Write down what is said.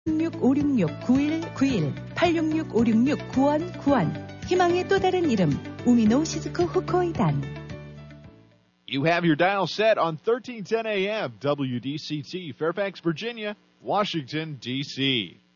866-566-9191 866-566-9191 희망의 또 다른 이름 우미노 시즈코 후코이단. You have your dial set on 1310 AM WDCT, Fairfax, Virginia, Washington, D.C.